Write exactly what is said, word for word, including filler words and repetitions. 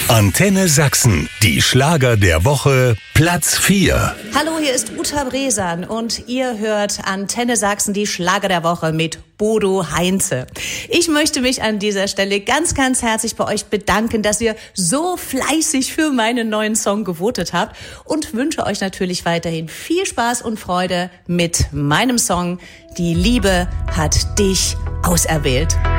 Antenne Sachsen, die Schlager der Woche, Platz vier. Hallo, hier ist Uta Bresan und ihr hört Antenne Sachsen, die Schlager der Woche mit Bodo Heinze. Ich möchte mich an dieser Stelle ganz, ganz herzlich bei euch bedanken, dass ihr so fleißig für meinen neuen Song gewotet habt und wünsche euch natürlich weiterhin viel Spaß und Freude mit meinem Song Die Liebe hat dich auserwählt.